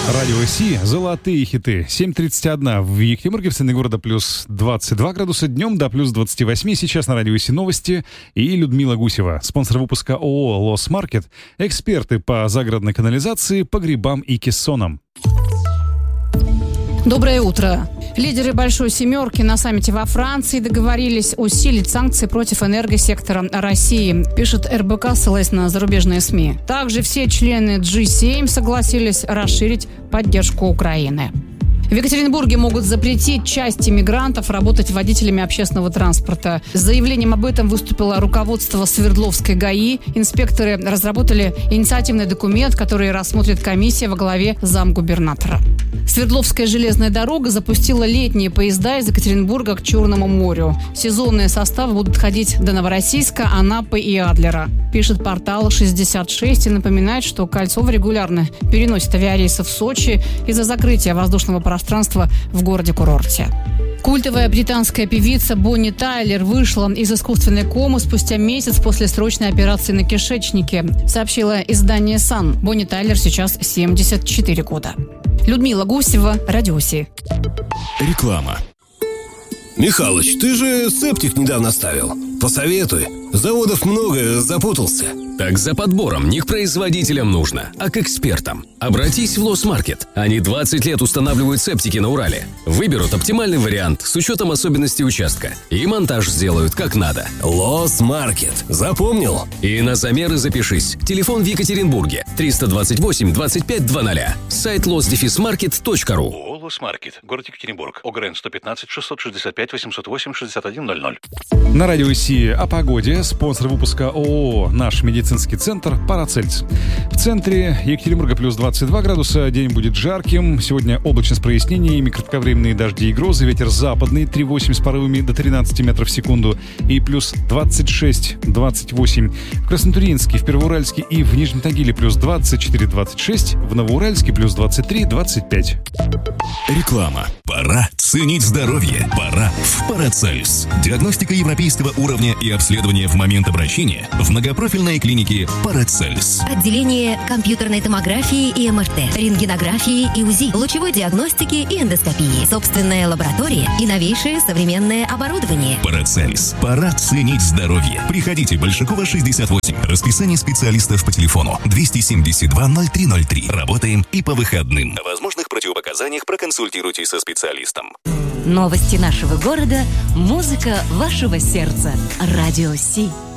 Радио Си, золотые хиты. 7:31 в Екатеринбурге, в центре города плюс 22 градуса, днем до плюс 28. Сейчас на Радио Си новости и Людмила Гусева, спонсор выпуска ООО «Лос Маркет», эксперты по загородной канализации, погребам и кессонам. Доброе утро. Лидеры Большой Семерки на саммите во Франции договорились усилить санкции против энергосектора России, пишет РБК, ссылаясь на зарубежные СМИ. Также все члены G7 согласились расширить поддержку Украины. В Екатеринбурге могут запретить части мигрантов работать водителями общественного транспорта. С заявлением об этом выступило руководство Свердловской ГАИ. Инспекторы разработали инициативный документ, который рассмотрит комиссия во главе замгубернатора. Свердловская железная дорога запустила летние поезда из Екатеринбурга к Черному морю. Сезонные составы будут ходить до Новороссийска, Анапы и Адлера, пишет портал 66 и напоминает, что Кольцово регулярно переносит авиарейсы в Сочи из-за закрытия воздушного пространства в городе-курорте. Культовая британская певица Бонни Тайлер вышла из искусственной комы спустя месяц после срочной операции на кишечнике, сообщило издание Sun. Бонни Тайлер сейчас 74 года. Людмила Гусева, Радио Си. Реклама. Михалыч, ты же септик недавно ставил. Посоветуй. Заводов много, запутался. Так за подбором не к производителям нужно, а к экспертам. Обратись в Лос Маркет. Они 20 лет устанавливают септики на Урале. Выберут оптимальный вариант с учетом особенностей участка. И монтаж сделают как надо. Лос Маркет. Запомнил? И на замеры запишись. Телефон в Екатеринбурге 328 25 00. Сайт los-market.ru. ООО «Лос Маркет», город Екатеринбург. ОГРН 115 665 808 61 00. На Радио Си о погоде. Спонсор выпуска ООО «Наш медицинский центр» Парацельс. В центре Екатеринбурга плюс 22 градуса. День будет жарким. Сегодня облачно с прояснениями, кратковременные дожди и грозы. Ветер западный 3,8 с порывами до 13 метров в секунду. И плюс 26-28. В Краснотурьинске, в Первоуральске и в Нижнем Тагиле плюс 24-26. В Новоуральске плюс 23-25. Реклама. Пора ценить здоровье. Пора в Парацельс. Диагностика европейского уровня и обследование в момент обращения в многопрофильной клинике Парацельс. Отделение компьютерной томографии и МРТ, рентгенографии и УЗИ, лучевой диагностики и эндоскопии, собственная лаборатория и новейшее современное оборудование. Парацельс. Пора ценить здоровье. Приходите, Большакова, 68. Расписание специалистов по телефону 272 0303. Работаем и по выходным. О возможных противопоказаниях проконсультируйтесь со специалистом. Новости нашего города, музыка вашего сердца. Радио Си.